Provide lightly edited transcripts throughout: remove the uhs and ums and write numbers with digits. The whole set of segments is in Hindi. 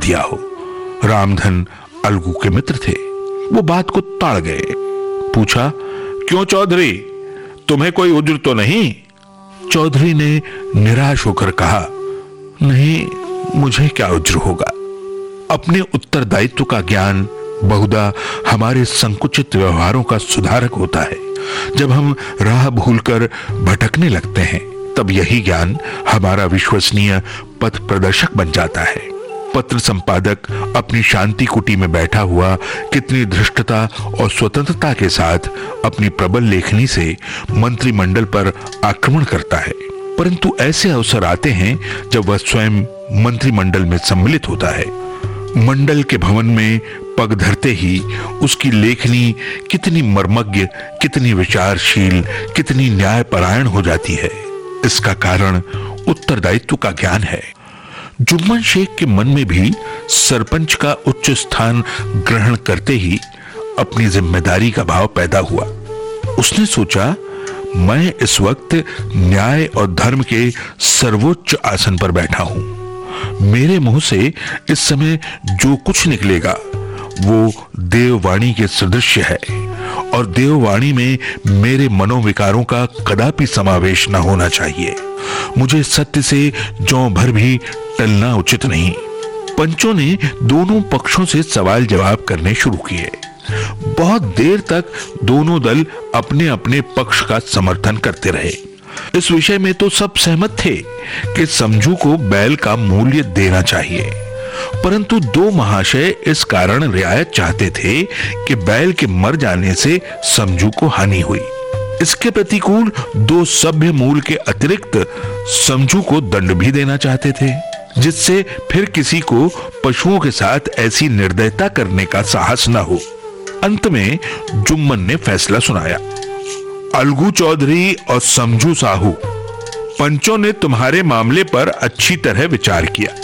दिया हो। रामधन अलगू के मित्र थे। वो बात को ताड़ गए। पूछा, क्यों चौधरी, तुम्हें कोई उज्र तो नहीं? चौधरी ने निराश होकर कहा, नहीं, मुझे क्या उज्र होगा। अपने उत्तरदायित्व का ज्ञान बहुधा हमारे संकुचित व्यवहारों का सुधारक होता है। जब हम राह भूलकर भटकने लगते हैं, तब यही ज्ञान हमारा विश्वसनीय पथ प्रदर्शक बन जाता है। पत्र संपादक अपनी शांति कुटी में बैठा हुआ कितनी धृष्टता और स्वतंत्रता के साथ अपनी प्रबल लेखनी से मंत्रिमंडल पर आक्रमण करता है, परंतु ऐसे अवसर आते हैं जब वह स्वयं मंत्रिमंडल में सम्मिलित होता है। मंडल के भवन में पग धरते ही उसकी लेखनी कितनी मर्मज्ञ, कितनी विचारशील, कितनी न्यायपरायण हो जाती है। इसका कारण उत्तरदायित्व का ज्ञान है। जुम्मन शेख के मन में भी सरपंच का उच्च स्थान ग्रहण करते ही अपनी जिम्मेदारी का भाव पैदा हुआ। उसने सोचा, मैं इस वक्त न्याय और धर्म के सर्वोच्च आसन पर बैठा हूं। मेरे मुंह से इस समय जो कुछ निकलेगा वो देववाणी के सदृश है, और देववाणी में मेरे मनोविकारों का कदापि समावेश न होना चाहिए। मुझे सत्य से ज्यों भर भी टलना उचित नहीं। पंचों ने दोनों पक्षों से सवाल जवाब करने शुरू किए। बहुत देर तक दोनों दल अपने अपने पक्ष का समर्थन करते रहे। इस विषय में तो सब सहमत थे कि समझू को बैल का मूल्य देना चाहिए, परंतु दो महाशय इस कारण रियायत चाहते थे कि बैल के मर जाने से समझू को हानि हुई। इसके प्रतिकूल दो सभ्य मूल के अतिरिक्त समझू को दंड भी देना चाहते थे, जिससे फिर किसी को पशुओं के साथ ऐसी निर्दयता करने का साहस न हो। अंत में जुम्मन ने फैसला सुनाया, अलगू चौधरी और समझू साहू, पंचों ने तुम्हारे मामले पर अच्छी तरह विचार किया।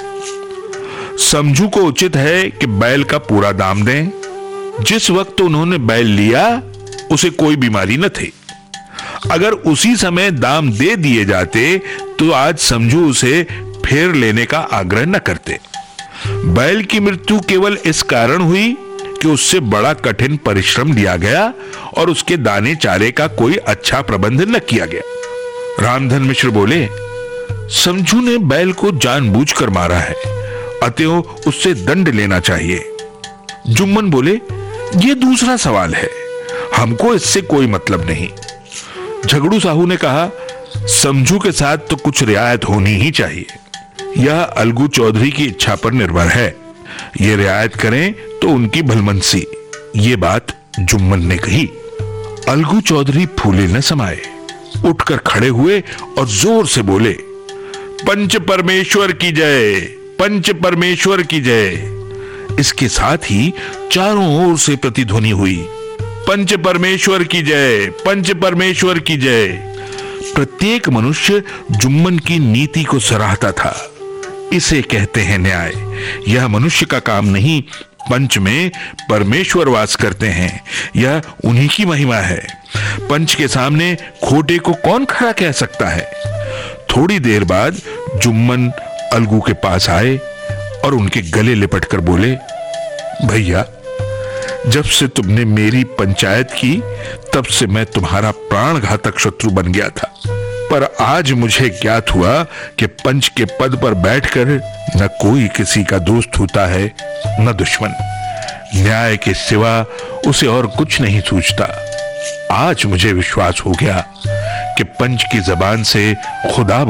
समझू को उचित है कि बैल का पूरा दाम दें। जिस वक्त उन्होंने बैल लिया उसे कोई बीमारी न थी। अगर उसी समय दाम दे दिए जाते तो आज समझू उसे फेर लेने का आग्रह न करते। बैल की मृत्यु केवल इस कारण हुई कि उससे बड़ा कठिन परिश्रम लिया गया और उसके दाने चारे का कोई अच्छा प्रबंध न किया गया। रामधन मिश्र बोले, समझू ने बैल को जानबूझकर मारा है, अतएव उससे दंड लेना चाहिए। जुम्मन बोले, यह दूसरा सवाल है, हमको इससे कोई मतलब नहीं। झगड़ू साहू ने कहा, समझू के साथ तो कुछ रियायत होनी ही चाहिए। यह अलगू चौधरी की इच्छा पर निर्भर है। ये रियायत करें तो उनकी भलमनसी। ये बात जुम्मन ने कही। अलगू चौधरी फूले न समाये, उठकर खड़े हुए और जोर से बोले, पंच परमेश्वर की जय, पंच परमेश्वर की जय। इसके साथ ही चारों ओर से प्रतिध्वनि हुई, पंच परमेश्वर की जय, पंच परमेश्वर की जय। प्रत्येक मनुष्य जुम्मन की नीति को सराहता था। इसे कहते हैं न्याय। यह मनुष्य का काम नहीं, पंच में परमेश्वर वास करते हैं, यह उन्हीं की महिमा है। पंच के सामने खोटे को कौन खड़ा कह सकता है। थोड़ी देर बाद जुम्मन अलगू के पास आए और उनके गले लिपटकर बोले, भैया, जब से तुमने मेरी पंचायत की तब से मैं तुम्हारा प्राणघातक शत्रु बन गया था, पर आज मुझे ज्ञात हुआ कि पंच के पद पर बैठकर न कोई किसी का दोस्त होता है न दुश्मन। न्याय के सिवा उसे और कुछ नहीं सूझता। आज मुझे विश्वास हो गया कि पंच की जबान से खुदा